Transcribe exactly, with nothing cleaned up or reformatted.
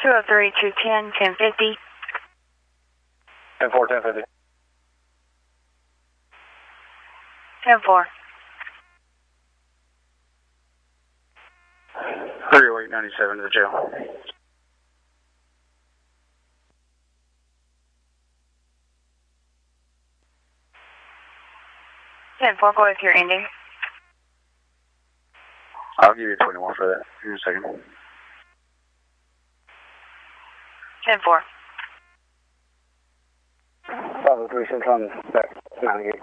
two oh three, two ten, ten fifty. ten four, ten fifty. ten four. three oh eight ninety-seven to the jail. ten four, go with your ending. I'll give you twenty-one for that. Give me a second. ten four. five oh three Central, back, nine eight.